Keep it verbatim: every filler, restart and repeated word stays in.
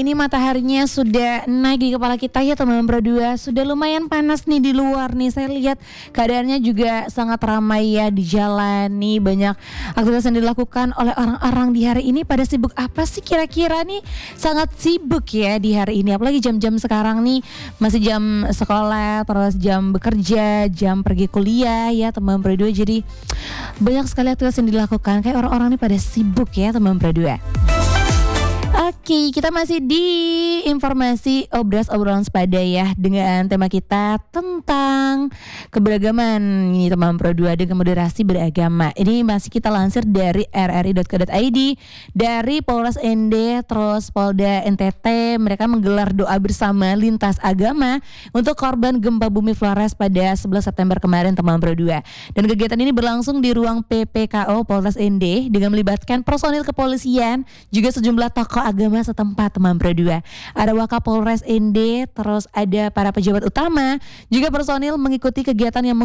ini mataharinya sudah naik di kepala kita ya teman-teman berdua. Sudah lumayan panas nih di luar nih. Saya lihat keadaannya juga sangat ramai ya di jalan nih. Banyak aktivitas yang dilakukan oleh orang-orang di hari ini. Pada sibuk apa sih kira-kira nih? Sangat sibuk ya di hari ini. Apalagi jam-jam sekarang nih. Masih jam sekolah, terus jam bekerja, jam pergi kuliah ya teman-teman berdua. Jadi banyak sekali aktivitas yang dilakukan. Kayak orang-orang nih pada sibuk ya teman-teman berdua. Oke, kita masih di informasi obras obrolan sepada ya dengan tema kita tentang keberagaman ini teman Pro dua dengan moderasi beragama. Ini masih kita lansir dari r r i dot co dot i d dari Polres N D terus Polda N T T. Mereka menggelar doa bersama lintas agama untuk korban gempa bumi Flores pada sebelas September kemarin teman Pro dua. Dan kegiatan ini berlangsung di ruang P P K O Polres N D dengan melibatkan personil kepolisian juga sejumlah tokoh agama setempat teman Pro dua. Ada Wakapolres N D, terus ada para pejabat utama, juga personil mengikuti kegiatan yang